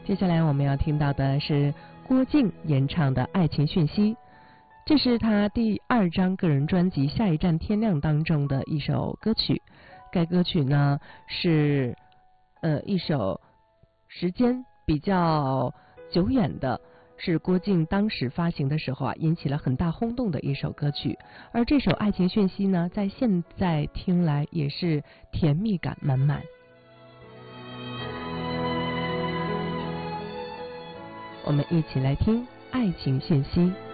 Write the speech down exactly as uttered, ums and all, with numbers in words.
接下来我们要听到的是郭靖演唱的《爱情讯息》，这是他第二张个人专辑《下一站天亮》当中的一首歌曲。该歌曲呢是呃一首时间比较久远的，是郭靖当时发行的时候啊引起了很大轰动的一首歌曲。而这首《爱情讯息》呢，在现在听来也是甜蜜感满满。我们一起来听《爱情讯息》。